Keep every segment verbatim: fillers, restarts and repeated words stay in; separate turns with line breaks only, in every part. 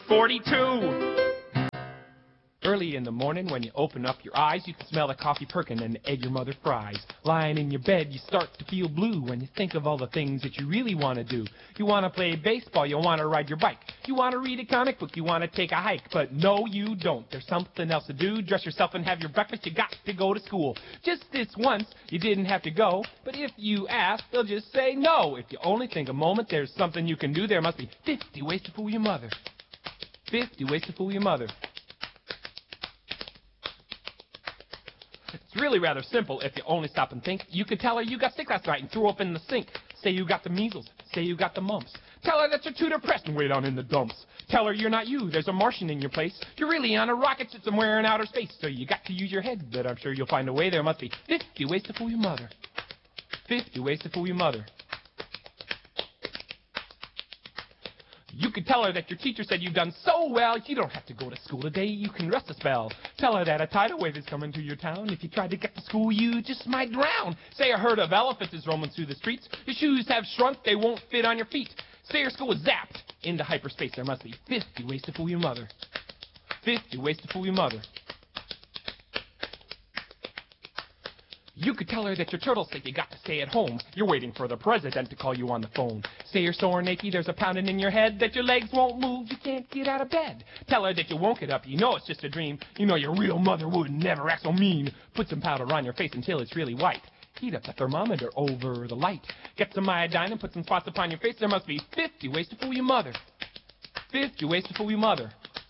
forty-two. Early in the morning when you open up your eyes, you can smell the coffee perking and the egg your mother fries. Lying in your bed, you start to feel blue when you think of all the things that you really want to do. You want to play baseball, you want to ride your bike. You want to read a comic book, you want to take a hike. But no, you don't. There's something else to do. Dress yourself and have your breakfast. You got to go to school. Just this once, you didn't have to go. But if you ask, they'll just say no. If you only think a moment, there's something you can do. There must be fifty ways to fool your mother. fifty ways to fool your mother. It's really rather simple if you only stop and think. You could tell her you got sick last night and threw up in the sink. Say you got the measles. Say you got the mumps. Tell her that you're too depressed and way down in the dumps. Tell her you're not you. There's a Martian in your place. You're really on a rocket ship somewhere in outer space. So you got to use your head, but I'm sure you'll find a way. There must be fifty ways to fool your mother. fifty ways to fool your mother. You could tell her that your teacher said you've done so well, you don't have to go to school today, you can rest a spell. Tell her that a tidal wave is coming to your town. If you tried to get to school, you just might drown. Say a herd of elephants is roaming through the streets. Your shoes have shrunk, they won't fit on your feet. Say your school is zapped into hyperspace. There must be fifty ways to fool your mother. fifty ways to fool your mother. You could tell her that your turtle's sick, you got to stay at home. You're waiting for the president to call you on the phone. Say you're sore and achy, there's a pounding in your head, that your legs won't move, you can't get out of bed. Tell her that you won't get up, you know it's just a dream. You know your real mother would never act so mean. Put some powder on your face until it's really white. Heat up the thermometer over the light. Get some iodine and put some spots upon your face. There must be fifty ways to fool your mother. fifty ways to fool your mother.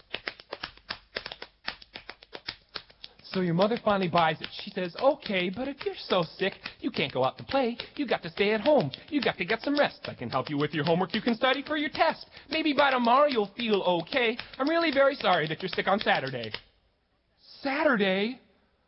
So your mother finally buys it. She says, okay, but if you're so sick, you can't go out to play. You got to stay at home. You got to get some rest. I can help you with your homework. You can study for your test. Maybe by tomorrow you'll feel okay. I'm really very sorry that you're sick on Saturday. Saturday?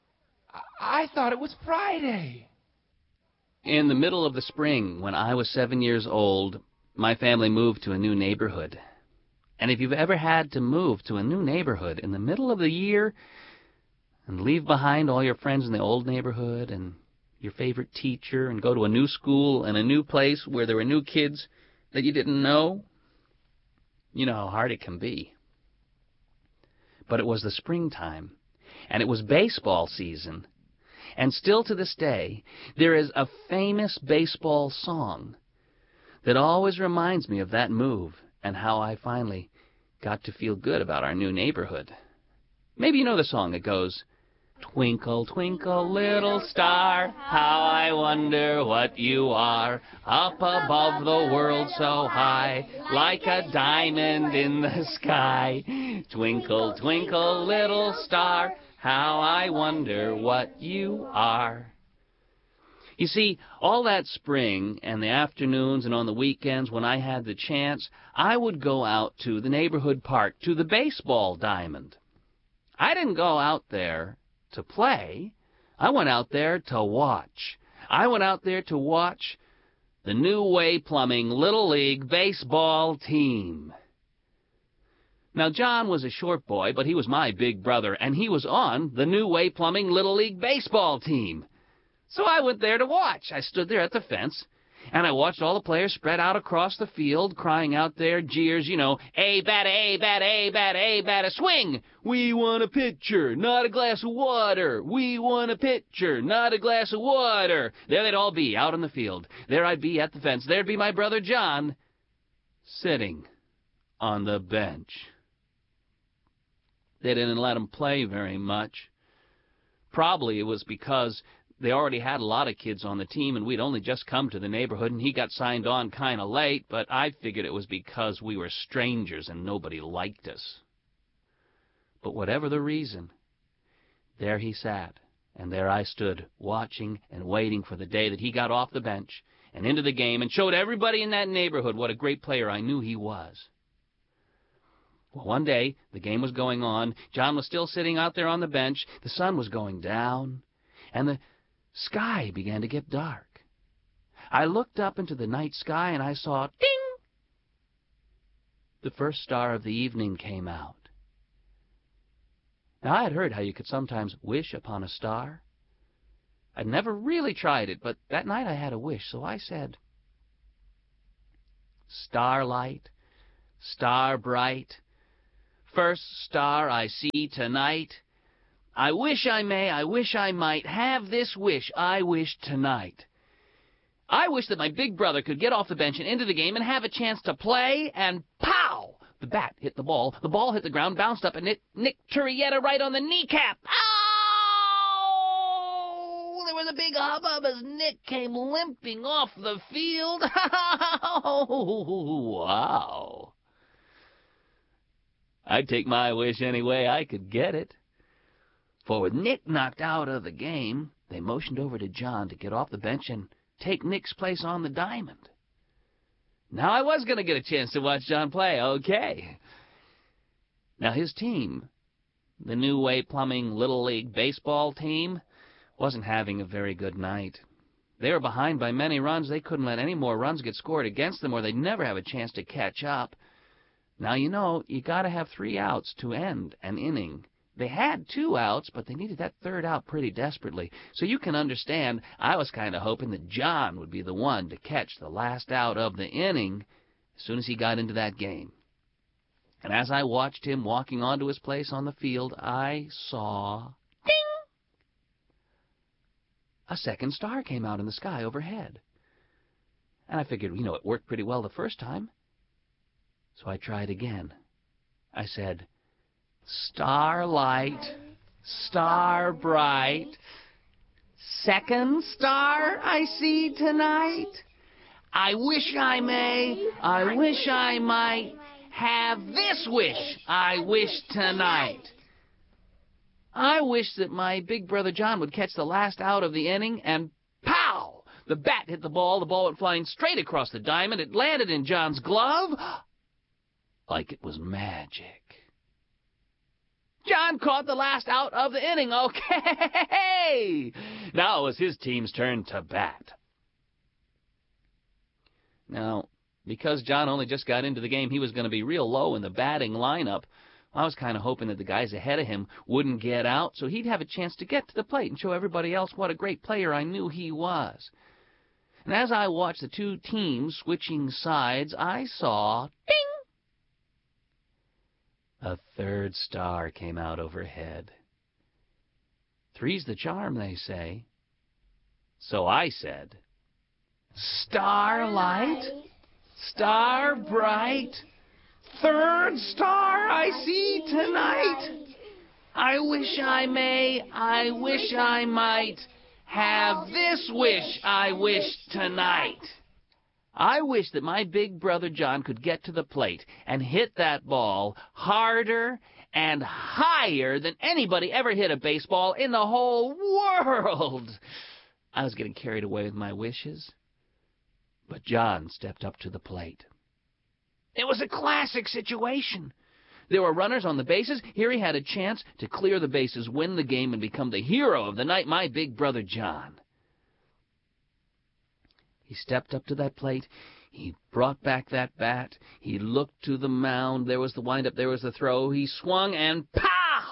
I, I thought it was Friday.
In the middle of the spring, when I was seven years old, my family moved to a new neighborhood. And if you've ever had to move to a new neighborhood in the middle of the year, and leave behind all your friends in the old neighborhood and your favorite teacher and go to a new school and a new place where there were new kids that you didn't know, you know how hard it can be. But it was the springtime, and it was baseball season. And still to this day, there is a famous baseball song that always reminds me of that move and how I finally got to feel good about our new neighborhood. Maybe you know the song. It goes, twinkle, twinkle, little star, how I wonder what you are, up above the world so high, like a diamond in the sky. Twinkle, twinkle, little star, how I wonder what you are. You see, all that spring and the afternoons and on the weekends when I had the chance, I would go out to the neighborhood park, to the baseball diamond. I didn't go out there to play. I went out there to watch. I went out there to watch the New Way Plumbing Little League baseball team. Now, John was a short boy, but he was my big brother, and he was on the New Way Plumbing Little League baseball team. So I went there to watch. I stood there at the fence, and I watched all the players spread out across the field, crying out their jeers, you know, A batter, A batter, A batter, A batter, swing! We want a pitcher, not a glass of water. We want a pitcher, not a glass of water. There they'd all be, out in the field. There I'd be at the fence. There'd be my brother John, sitting on the bench. They didn't let him play very much. Probably it was because they already had a lot of kids on the team, and we'd only just come to the neighborhood, and he got signed on kind of late, but I figured it was because we were strangers and nobody liked us. But whatever the reason, there he sat, and there I stood, watching and waiting for the day that he got off the bench and into the game and showed everybody in that neighborhood what a great player I knew he was. Well, one day, the game was going on. John was still sitting out there on the bench. The sun was going down, and the sky began to get dark. I looked up into the night sky, and I saw, ding! The first star of the evening came out. Now, I had heard how you could sometimes wish upon a star. I'd never really tried it, but that night I had a wish, so I said, Starlight, star bright, first star I see tonight. I wish I may, I wish I might have this wish I wish tonight. I wish that my big brother could get off the bench and into the game and have a chance to play, and pow! The bat hit the ball, the ball hit the ground, bounced up, and it nicked Turrieta right on the kneecap. Ow! There was a big hubbub as Nick came limping off the field. Wow! I'd take my wish any way I could get it. For with Nick knocked out of the game, they motioned over to John to get off the bench and take Nick's place on the diamond. Now I was going to get a chance to watch John play, okay. Now his team, the New Way Plumbing Little League Baseball team, wasn't having a very good night. They were behind by many runs. They couldn't let any more runs get scored against them or they'd never have a chance to catch up. Now, you know, you got to have three outs to end an inning. They had two outs, but they needed that third out pretty desperately. So you can understand, I was kind of hoping that John would be the one to catch the last out of the inning as soon as he got into that game. And as I watched him walking onto his place on the field, I saw, ding! A second star came out in the sky overhead. And I figured, you know, it worked pretty well the first time. So I tried again. I said, starlight, star bright, second star I see tonight. I wish I may, I wish I might have this wish I wish tonight. I wish that my big brother John would catch the last out of the inning, and pow! The bat hit the ball. The ball went flying straight across the diamond. It landed in John's glove like it was magic. John caught the last out of the inning. Okay! Now it was his team's turn to bat. Now, because John only just got into the game, he was going to be real low in the batting lineup. I was kind of hoping that the guys ahead of him wouldn't get out, so he'd have a chance to get to the plate and show everybody else what a great player I knew he was. And as I watched the two teams switching sides, I saw, ding! A third star came out overhead. Three's the charm, they say. So I said, starlight, star bright, third star I see tonight. I wish I may, I wish I might have this wish I wish tonight. I wish that my big brother John could get to the plate and hit that ball harder and higher than anybody ever hit a baseball in the whole world. I was getting carried away with my wishes, but John stepped up to the plate. It was a classic situation. There were runners on the bases. Here he had a chance to clear the bases, win the game, and become the hero of the night, my big brother John. He stepped up to that plate. He brought back that bat. He looked to the mound. There was the windup. There was the throw. He swung, and pow!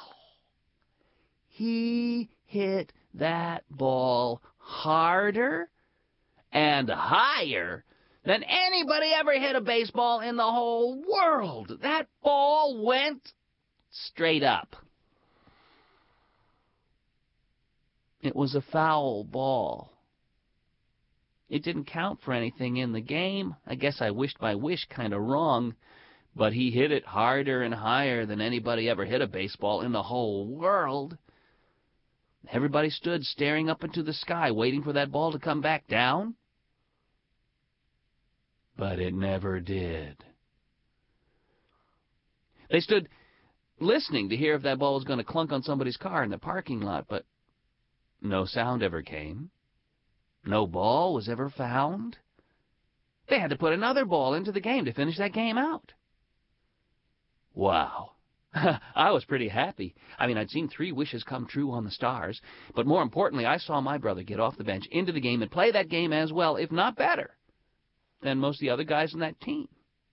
He hit that ball harder and higher than anybody ever hit a baseball in the whole world. That ball went straight up. It was a foul ball. It didn't count for anything in the game. I guess I wished my wish kind of wrong, but he hit it harder and higher than anybody ever hit a baseball in the whole world. Everybody stood staring up into the sky, waiting for that ball to come back down. But it never did. They stood listening to hear if that ball was going to clunk on somebody's car in the parking lot, but no sound ever came. No ball was ever found. They had to put another ball into the game to finish that game out. Wow. I was pretty happy. I mean, I'd seen three wishes come true on the Stars, but more importantly, I saw my brother get off the bench into the game and play that game as well, if not better, than most of the other guys in that team.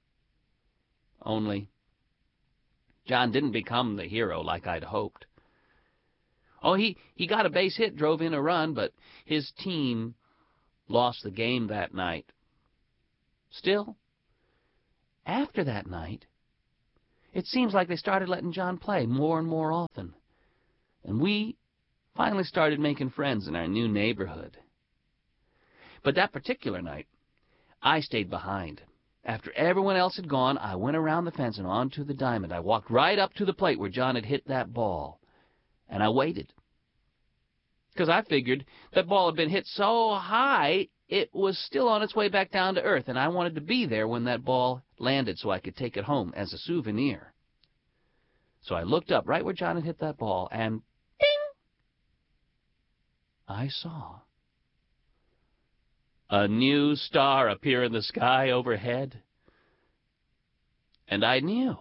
Only, John didn't become the hero like I'd hoped. Oh, he, he got a base hit, drove in a run, but his team lost the game that night. Still, after that night, it seems like they started letting John play more and more often. And we finally started making friends in our new neighborhood. But that particular night, I stayed behind. After everyone else had gone, I went around the fence and onto the diamond. I walked right up to the plate where John had hit that ball, and I waited. Because I figured that ball had been hit so high, it was still on its way back down to earth, and I wanted to be there when that ball landed so I could take it home as a souvenir. So I looked up right where John had hit that ball, and ding! I saw a new star appear in the sky overhead. And I knew,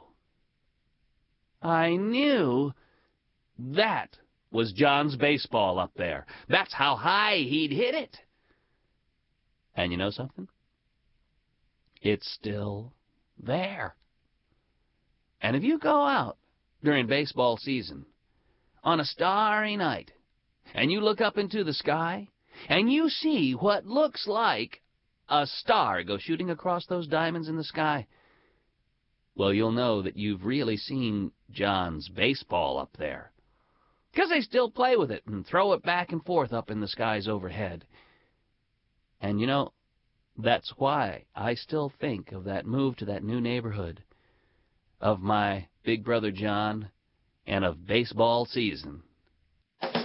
I knew that was John's baseball up there. That's how high he'd hit it. And you know something? It's still there. And if you go out during baseball season on a starry night and you look up into the sky and you see what looks like a star go shooting across those diamonds in the sky, well, you'll know that you've really seen John's baseball up there. Because they still play with it and throw it back and forth up in the skies overhead. And you know, that's why I still think of that move to that new neighborhood, of my big brother John, and of baseball season.